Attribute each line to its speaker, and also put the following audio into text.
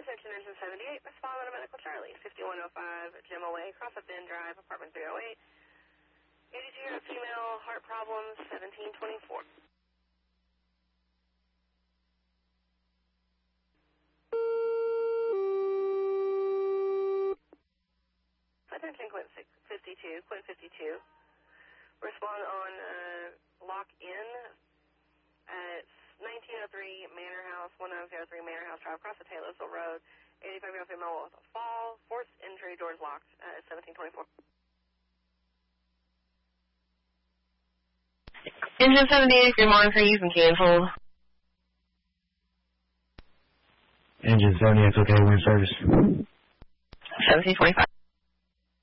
Speaker 1: Attention Engine 78, respond on a medical Charlie, 5105 Gemma Way, Cross Up Bend Drive, apartment 308. ADG, female, heart problems, 1724. Attention Quint 52, Quint 52. Respond on lock-in at 1903 Manor House, 1903 Manor House Drive, across the Taylorsville Road, 85-year-old female with a fall, forced entry, doors locked, 1724.
Speaker 2: Engine 78, if you're monitoring, you can cancel.
Speaker 3: Engine 78, okay, wind service.
Speaker 2: 1725.